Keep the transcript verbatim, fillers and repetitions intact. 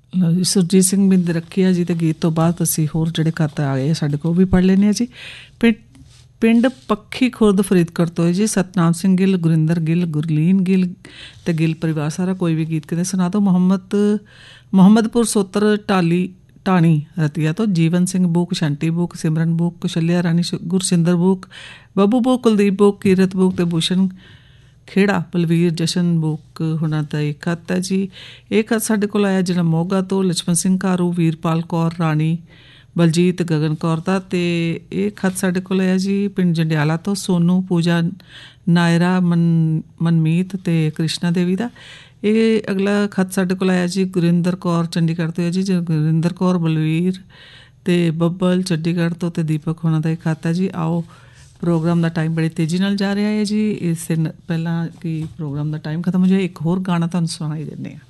ਲਓ ਜੀ, ਸੁਰਜੀਤ ਸਿੰਘ ਬਿੰਦ ਰੱਖਿਆ ਜੀ, ਅਤੇ ਗੀਤ ਤੋਂ ਬਾਅਦ ਅਸੀਂ ਹੋਰ ਜਿਹੜੇ ਖੱਤ ਆ ਗਏ ਸਾਡੇ ਕੋਲ ਵੀ ਪੜ੍ਹ ਲੈਂਦੇ ਹਾਂ ਜੀ। ਪਿੰਡ ਪਿੰਡ ਪੱਖੀ ਖੁਰਦ ਫਰੀਦਕੋਟ ਤੋਂ ਹੈ ਜੀ। ਸਤਨਾਮ ਸਿੰਘ ਗਿੱਲ, ਗੁਰਿੰਦਰ ਗਿੱਲ, ਗੁਰਲੀਨ ਗਿੱਲ ਅਤੇ ਗਿੱਲ ਪਰਿਵਾਰ ਸਾਰਾ ਕੋਈ ਵੀ ਗੀਤ ਕਹਿੰਦੇ ਸੁਣਾ ਦਿਓ। ਮੁਹੰਮਦ ਮੁਹੰਮਦਪੁਰ ਸੋਤਰ ਢਾਲੀ ਢਾਣੀ ਰਤੀਆ ਤੋਂ ਜੀਵਨ ਸਿੰਘ ਬੂਕ, ਸ਼ੰਟੀ ਬੂਕ, ਸਿਮਰਨ ਬੂਕ, ਕੁਸ਼ਲਿਆ ਰਾਣੀ, Gursinder book, Babbu book, Kuldeep book, ਕੀਰਤ ਬੂਕ ਅਤੇ ਭੂਸ਼ਣ ਖੇੜਾ, ਬਲਵੀਰ, ਜਸ਼ਨ ਬੂਕ ਹੁਣਾਂ ਦਾ ਇਹ ਖੱਤ ਹੈ ਜੀ। ਇਹ ਖੱਤ ਸਾਡੇ ਕੋਲ ਆਇਆ ਜ਼ਿਲ੍ਹਾ ਮੋਗਾ ਤੋਂ ਲਛਮਣ ਸਿੰਘ ਘਾਰੂ, ਵੀਰਪਾਲ ਕੌਰ ਰਾਣੀ, ਬਲਜੀਤ, ਗਗਨ ਕੌਰ ਦਾ। ਅਤੇ ਇਹ ਖੱਤ ਸਾਡੇ ਕੋਲ ਆਇਆ ਜੀ ਪਿੰਡ ਜੰਡਿਆਲਾ ਤੋਂ ਸੋਨੂ, ਪੂਜਾ, ਨਾਇਰਾ, ਮਨ ਮਨਮੀਤ ਅਤੇ ਕ੍ਰਿਸ਼ਨਾ ਦੇਵੀ ਦਾ। ਇਹ ਅਗਲਾ ਖੱਤ ਸਾਡੇ ਕੋਲ ਆਇਆ ਜੀ ਗੁਰਿੰਦਰ ਕੌਰ ਚੰਡੀਗੜ੍ਹ ਤੋਂ ਹੈ ਜੀ। ਗੁਰਿੰਦਰ ਕੌਰ, ਬਲਵੀਰ ਅਤੇ ਬੱਬਲ ਚੰਡੀਗੜ੍ਹ ਤੋਂ, ਅਤੇ ਦੀਪਕ ਹੋਣਾ ਦਾ ਇਹ ਖੱਤ ਹੈ ਜੀ। ਆਓ, ਪ੍ਰੋਗਰਾਮ ਦਾ ਟਾਈਮ ਬੜੀ ਤੇਜ਼ੀ ਨਾਲ ਜਾ ਰਿਹਾ ਹੈ ਜੀ। ਇਸ ਪਹਿਲਾਂ ਕਿ ਪ੍ਰੋਗਰਾਮ ਦਾ ਟਾਈਮ ਖਤਮ ਹੋ ਜਾਏ, ਇੱਕ ਹੋਰ ਗਾਣਾ ਤੁਹਾਨੂੰ ਸੁਣਾਈ ਦਿੰਦੇ ਹਾਂ।